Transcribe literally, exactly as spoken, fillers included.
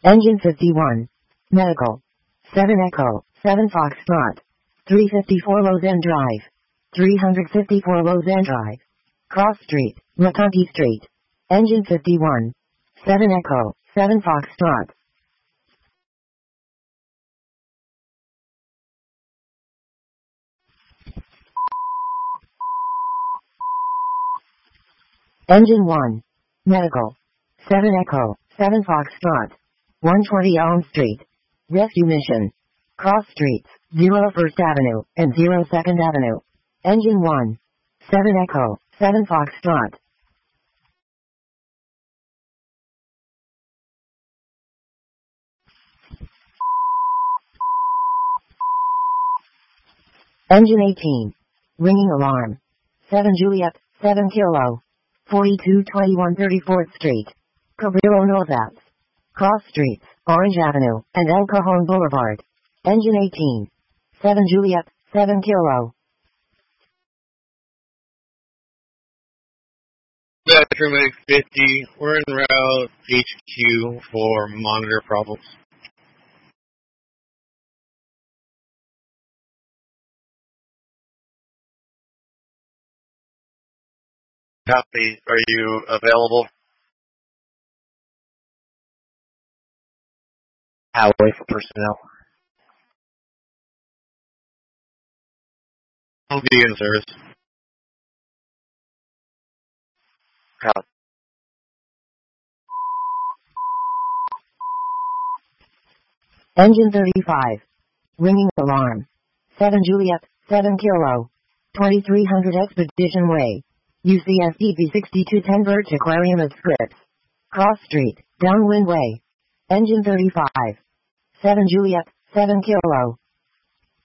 Engine fifty-one. Medical. seven Echo, seven Foxtrot. three fifty-four Lausanne Drive. three fifty-four Lausanne Drive. Cross Street, Matanti Street. Engine fifty-one. seven Echo, seven Foxtrot. Engine one. Medical. seven Echo, seven Foxtrot. one twenty Elm Street. Rescue mission. Cross streets, zero First Avenue and zero Second Avenue. Engine one. seven Echo, seven Foxtrot. Engine eighteen. Ringing alarm. seven Juliet, seven Kilo. forty-two twenty-one thirty-fourth Street. Cabrillo Northouts. Cross streets, Orange Avenue and El Cajon Boulevard. Engine eighteen. seven Juliet, seven Kilo. Bathroom eight fifty, we're en route H Q for monitor problems. Copy, are you available? Highway for personnel. I'll be in service. Copy. Engine thirty-five. Ringing alarm. seven Juliet, seven Kilo. twenty-three hundred Expedition Way. U C S D B sixty-two ten Birch Aquarium at Scripps. Cross Street, Downwind Way. Engine thirty-five. seven Juliet, seven Kilo.